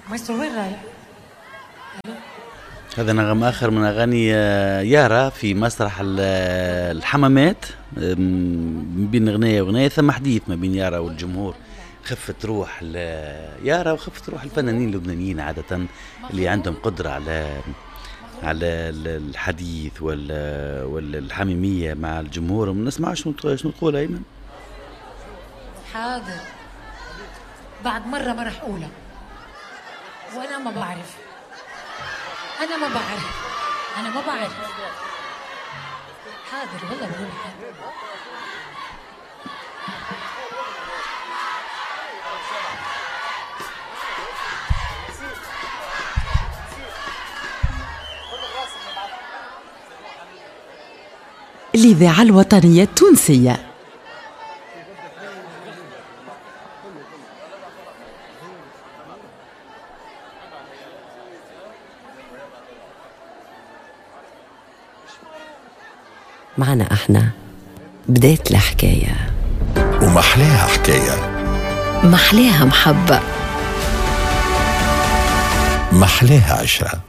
مايسترو وين رايح؟ هذا نغم آخر من أغاني يارا في مسرح الحمامات. من بين أغنية وأغنية ثم حديث ما بين يارا والجمهور. خفة روح يارا وخفة روح الفنانين اللبنانيين عادة اللي عندهم قدرة على الحديث والحميمية مع الجمهور. ونسمع شنو تقول أيمن. حاضر، بعد مرة ما رح أقولها، وأنا ما بعرف. أنا ما بعرف. حاضر والله بقول حاضر. الإذاعة الوطنية التونسية. معنا احنا بداية الحكاية، ومحلاها حكاية، محلاها محبة، محلاها عشرة.